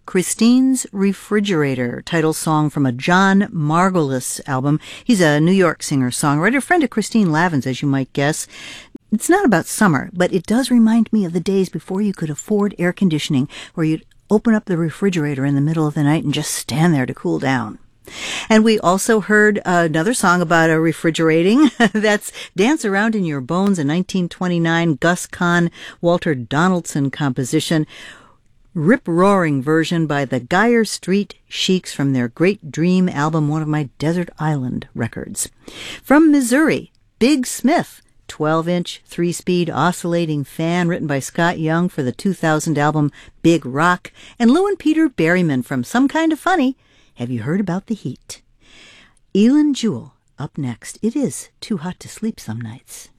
Christine's Refrigerator, title song from a John Margolis album. He's a New York singer-songwriter, friend of Christine Lavin's, as you might guess. It's not about summer, but it does remind me of the days before you could afford air conditioning, where you'd open up the refrigerator in the middle of the night and just stand there to cool down. And we also heard another song about a refrigerating. That's Dance Around in Your Bones, a 1929 Gus Kahn, Walter Donaldson composition. Rip-roaring version by the Geyer Street Sheiks from their Great Dream album, one of my Desert Island records. From Missouri, Big Smith, 12-inch, 3-speed oscillating fan written by Scott Young for the 2000 album Big Rock. And Lou and Peter Berryman from Some Kind of Funny, Have You Heard About the Heat? Elin Jewell up next. It is too hot to sleep some nights.